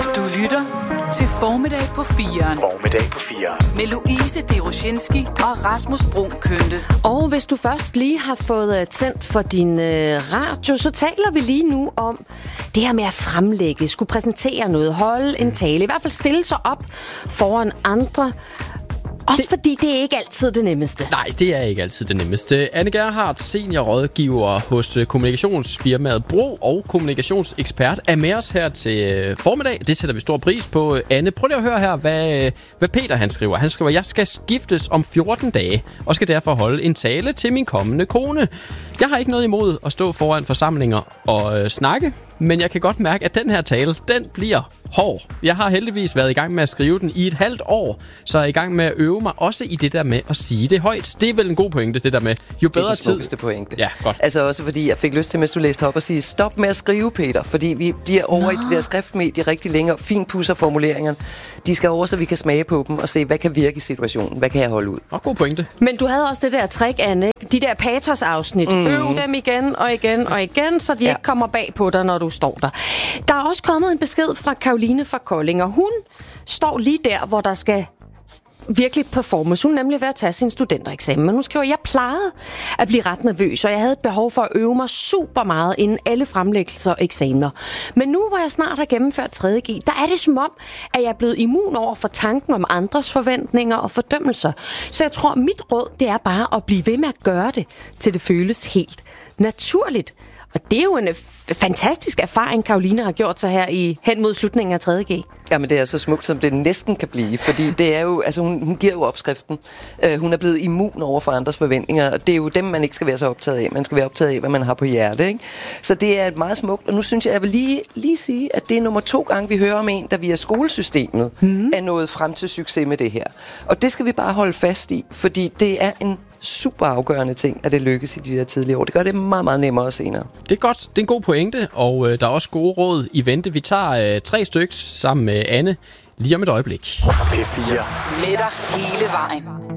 Du lytter til Formiddag på 4'eren. Formiddag på 4'eren. Med Louise Deroshinski og Rasmus Bruun Kønte. Og hvis du først lige har fået tændt for din radio, så taler vi lige nu om det her med at fremlægge, skulle præsentere noget, holde en tale, i hvert fald stille sig op foran andre. Også fordi det er ikke altid det nemmeste. Nej, det er ikke altid det nemmeste. Anne Gerhardt, seniorrådgiver hos kommunikationsfirmaet Bro og kommunikationsekspert, er med os her til formiddag. Det sætter vi stor pris på. Anne, prøv lige at høre her, hvad Peter han skriver. Han skriver, jeg skal skiftes om 14 dage, og skal derfor holde en tale til min kommende kone. Jeg har ikke noget imod at stå foran forsamlinger og snakke, men jeg kan godt mærke, at den her tale, den bliver hård. Jeg har heldigvis været i gang med at skrive den i et halvt år, så jeg er i gang med at øve mig også i det der med at sige det højt. Det er vel en god pointe, det der med jo bedre tid. Det er den smukkeste pointe. Ja, godt. Altså også fordi jeg fik lyst til, mens du læste op, at sige, stop med at skrive, Peter, fordi vi bliver over i det der skriftmedie rigtig længe, og finpudser formuleringerne. De skal over, så vi kan smage på dem og se, hvad kan virke i situationen. Hvad kan jeg holde ud? Og god pointe. Men du havde også det der trick, Anne. De der patos-afsnit. Øv dem igen og igen og igen, så de ikke kommer bag på dig, når du står der. Der er også kommet en besked fra Caroline fra Kolding, og hun står lige der, hvor der skal virkelig performance. Hun er nemlig ved at tage sin studentereksamen, men hun skriver, jeg plejede at blive ret nervøs, og jeg havde et behov for at øve mig super meget inden alle fremlæggelser og eksamener. Men nu, hvor jeg snart har gennemført 3.G, der er det som om, at jeg er blevet immun over for tanken om andres forventninger og fordømmelser. Så jeg tror, mit råd, det er bare at blive ved med at gøre det, til det føles helt naturligt. Og det er jo en fantastisk erfaring, Caroline har gjort sig her hen mod slutningen af 3.G. Jamen, det er så smukt, som det næsten kan blive, fordi det er jo, altså hun giver jo opskriften. Hun er blevet immun over for andres forventninger, og det er jo dem, man ikke skal være så optaget af. Man skal være optaget af, hvad man har på hjerte, ikke? Så det er meget smukt, og nu synes jeg vil lige sige, at det er nummer 2 gang, vi hører om en, der via skolesystemet er nået frem til succes med det her. Og det skal vi bare holde fast i, fordi det er en super afgørende ting, at det lykkes i de der tidlige år. Det gør det meget, meget nemmere senere. Det er godt. Det er en god pointe, og der er også gode råd i vente. Vi tager 3 stykker sammen med Anne lige om et øjeblik. P4. Med dig hele vejen.